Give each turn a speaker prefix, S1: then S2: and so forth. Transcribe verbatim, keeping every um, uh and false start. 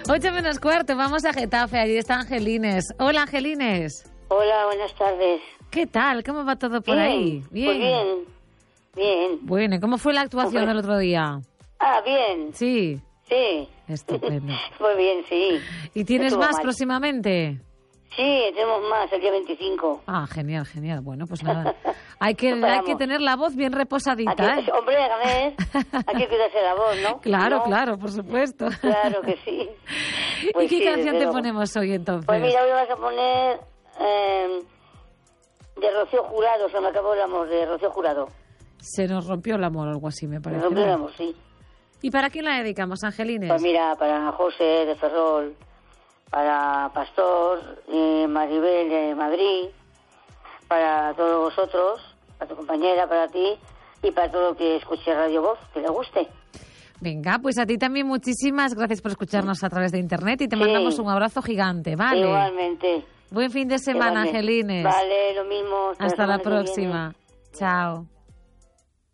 S1: Ocho menos cuarto, vamos a Getafe, allí está Angelines. Hola, Angelines.
S2: Hola, buenas tardes.
S1: ¿Qué tal? ¿Cómo va todo por
S2: Bien,
S1: ahí? Bien.
S2: Pues bien, bien.
S1: Bueno, ¿cómo fue la actuación
S2: Hombre.
S1: del otro día?
S2: Ah, bien.
S1: Sí,
S2: Sí.
S1: estupendo.
S2: Fue bien, sí.
S1: ¿Y tienes
S2: Estuvo
S1: más
S2: mal.
S1: próximamente?
S2: Sí, tenemos más el día veinticinco.
S1: Ah, genial, genial. Bueno, pues nada. Hay que,
S2: No
S1: hay
S2: paramos.
S1: que tener la voz bien reposadita,
S2: Aquí-
S1: ¿eh?
S2: Hombre, déjame, hay que cuidarse la voz, ¿no?
S1: Claro,
S2: ¿No?
S1: claro, por supuesto.
S2: Claro que sí.
S1: ¿Y
S2: Pues
S1: qué
S2: sí,
S1: canción
S2: desde
S1: te
S2: luego.
S1: ponemos hoy entonces?
S2: Pues mira, hoy vas a poner eh, de Rocío Jurado, se me acabó el amor, de Rocío Jurado.
S1: Se nos rompió el amor o algo así, me
S2: Me
S1: parece.
S2: rompió el
S1: ¿no?
S2: amor, sí.
S1: ¿Y para quién la dedicamos, Angelines?
S2: Pues mira, para José de Ferrol, para Pastor, y Maribel de Madrid, para todos vosotros, para tu compañera, para ti y para todo el que escuche Radio Voz, que le guste.
S1: Venga, pues a ti también muchísimas gracias por escucharnos a través de internet y te
S2: Sí.
S1: mandamos un abrazo gigante, ¿vale?
S2: Igualmente.
S1: Buen fin de semana,
S2: Igualmente.
S1: Angelines.
S2: Vale, lo mismo.
S1: Hasta la
S2: semana que viene.
S1: próxima. Chao.